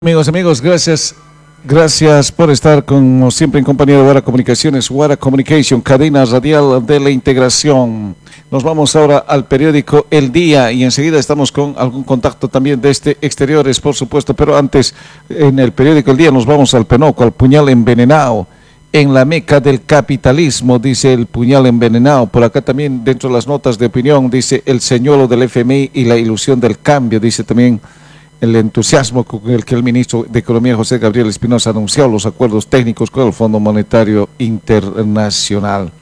Amigos, gracias por estar como siempre en compañía de Wara Comunicaciones, Wara Communication, cadena radial de la integración. Nos vamos ahora al periódico El Día y enseguida estamos con algún contacto también de exteriores, por supuesto, pero antes en el periódico El Día nos vamos al Penoco, al puñal envenenado. En la meca del capitalismo, dice el puñal envenenado. Por acá también dentro de las notas de opinión dice el señuelo del FMI y la ilusión del cambio, dice también el entusiasmo con el que el ministro de Economía, José Gabriel Espinosa, anunció los acuerdos técnicos con el Fondo Monetario Internacional.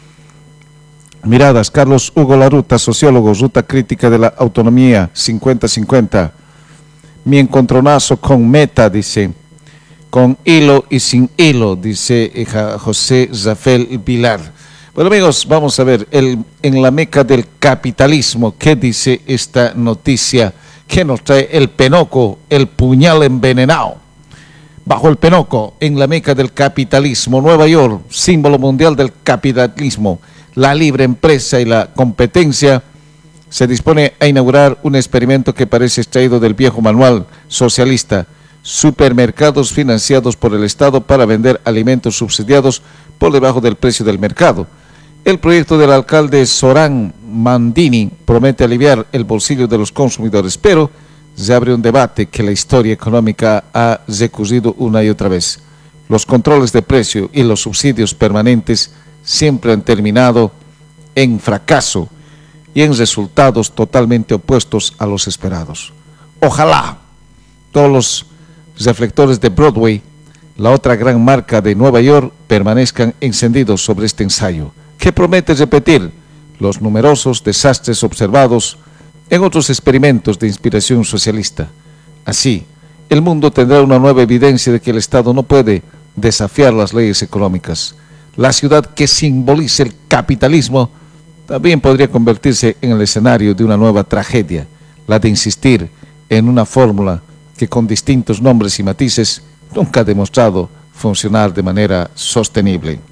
Miradas, Carlos Hugo Laruta, sociólogo, ruta crítica de la autonomía, 50-50. Mi encontronazo con Meta, dice, con hilo y sin hilo, dice José Rafael Vilar. Bueno, amigos, vamos a ver, en la meca del capitalismo, ¿qué dice esta noticia? ¿Qué nos trae el Penoco, el puñal envenenado? Bajo el Penoco, en la meca del capitalismo, Nueva York, símbolo mundial del capitalismo, la libre empresa y la competencia, se dispone a inaugurar un experimento que parece extraído del viejo manual socialista, supermercados financiados por el Estado para vender alimentos subsidiados por debajo del precio del mercado. El proyecto del alcalde Zoran Mandini promete aliviar el bolsillo de los consumidores, pero se abre un debate que la historia económica ha recurrido una y otra vez. Los controles de precio y los subsidios permanentes siempre han terminado en fracaso y en resultados totalmente opuestos a los esperados. Ojalá todos los reflectores de Broadway, la otra gran marca de Nueva York, permanezcan encendidos sobre este ensayo, que promete repetir los numerosos desastres observados en otros experimentos de inspiración socialista. Así, el mundo tendrá una nueva evidencia de que el Estado no puede desafiar las leyes económicas. La ciudad que simboliza el capitalismo también podría convertirse en el escenario de una nueva tragedia, la de insistir en una fórmula que con distintos nombres y matices nunca ha demostrado funcionar de manera sostenible.